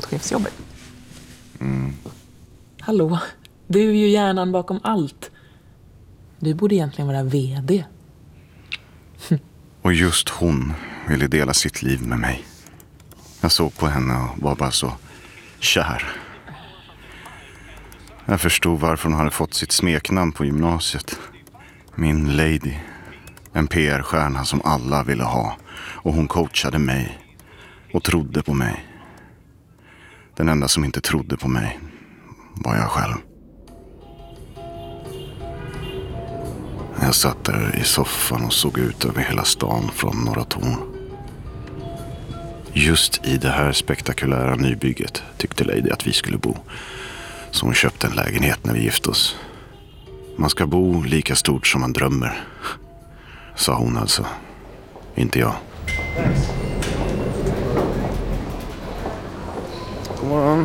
finanschefsjobbet. Hallå, du är ju hjärnan bakom allt. Du borde egentligen vara vd. Och just hon ville dela sitt liv med mig. Jag såg på henne och var bara så kär. Jag förstod varför hon hade fått sitt smeknamn på gymnasiet. Min lady. En PR-stjärna som alla ville ha. Och hon coachade mig. Och trodde på mig. Den enda som inte trodde på mig var jag själv. Jag satt där i soffan och såg ut över hela stan från Norra Torn. Just i det här spektakulära nybygget tyckte Lady att vi skulle bo. Så hon köpte en lägenhet när vi gifte oss. Man ska bo lika stort som man drömmer, sa hon alltså. Inte jag. God morgon.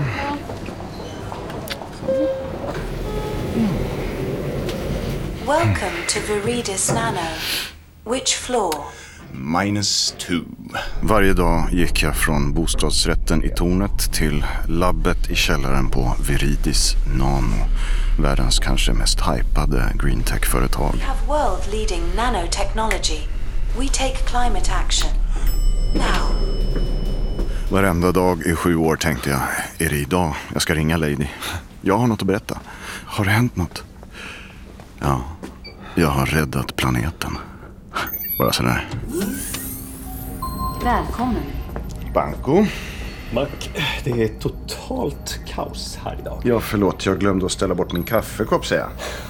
Welcome to Viridis Nano. Which floor? -2. Varje dag gick jag från bostadsrätten i tornet till labbet i källaren på Viridis Nano. Världens kanske mest hypade green tech-företag. We have world-leading nanotechnology. We take climate action. Now. Varenda dag i 7 år tänkte jag, är det idag jag ska ringa Lady? Jag har något att berätta. Har det hänt något? Ja, jag har räddat planeten. Bara sådär. Välkommen. Banco. Mac, det är totalt kaos här idag. Ja, förlåt. Jag glömde att ställa bort min kaffekopp, säger jag.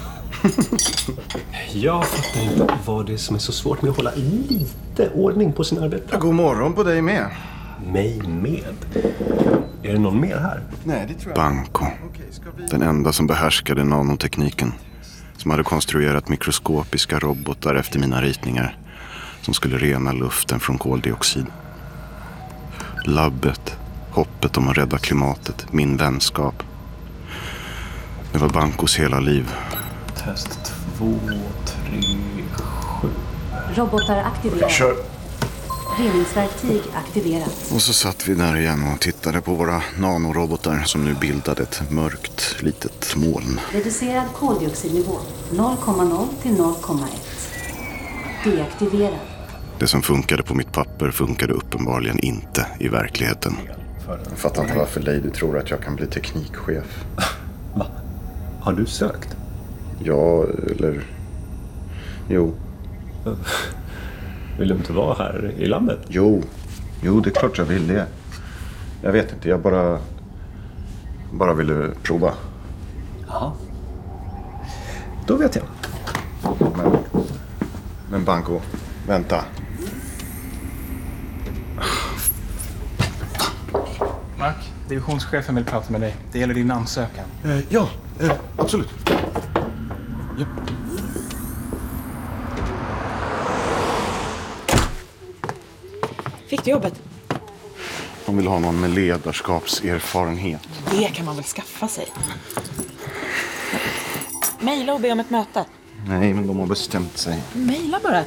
Jag fattar inte vad det är som är så svårt med att hålla lite ordning på sin arbete. God morgon på dig med. Mig med? Är det någon mer här? Nej, det tror jag. Banco. Den enda som behärskade nanotekniken. Som hade konstruerat mikroskopiska robotar efter mina ritningar. Som skulle rena luften från koldioxid. Labbet. Hoppet om att rädda klimatet. Min vänskap. Det var Bancos hela liv. Test 2, 3, 7. Robotar aktiverade. Kör. Reningsverktyg aktiverat. Och så satt vi där igen och tittade på våra nanorobotar som nu bildade ett mörkt litet moln. Reducerad koldioxidnivå 0,0 till 0,1. Deaktiverad. Det som funkade på mitt papper funkade uppenbarligen inte i verkligheten. Jag fattar inte varför Lady tror att jag kan bli teknikchef. Va? Har du sökt? Ja, eller... Jo. Vill du inte vara här i landet? Jo, det är klart jag vill det. Jag vet inte, jag bara ville prova. Ja. Då vet jag. Men Banco, vänta. Mark, divisionschefen vill prata med dig. Det gäller din ansökan. Ja, absolut. Ja. Fick du jobbet? De vill ha någon med ledarskapserfarenhet. Det kan man väl skaffa sig. Maila och be om ett möte. Nej, men de har bestämt sig. Maila bara.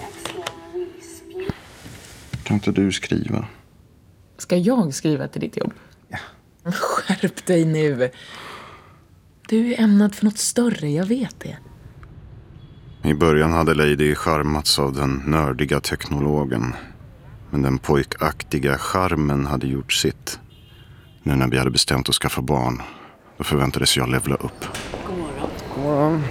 Kan inte du skriva? Ska jag skriva till ditt jobb? Ja. Skärp dig nu. Du är ämnad för något större, jag vet det. I början hade Lady charmats av den nördiga teknologen. Men den pojkaktiga charmen hade gjort sitt. Nu när vi hade bestämt att skaffa barn, då förväntades jag levla upp. God morgon. God morgon.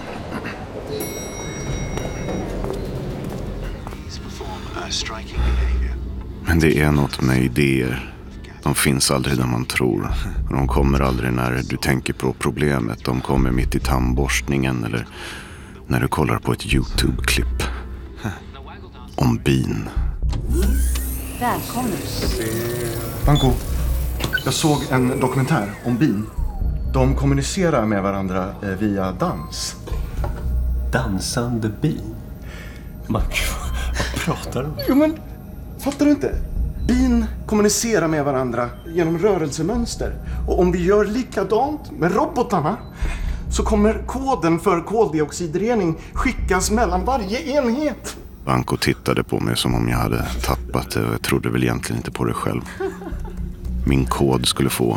Men det är något med idéer. De finns aldrig där man tror. De kommer aldrig när du tänker på problemet. De kommer mitt i tandborstningen eller när du kollar på ett YouTube-klipp. Om bin. Välkommen. Banco, jag såg en dokumentär om bin. De kommunicerar med varandra via dans. Dansande bin? Mac, vad pratar du om? Jo men, fattar du inte? Bin kommunicerar med varandra genom rörelsemönster. Och om vi gör likadant med robotarna så kommer koden för koldioxidrening skickas mellan varje enhet. Banco tittade på mig som om jag hade tappat det och jag trodde väl egentligen inte på det själv. Min kod skulle få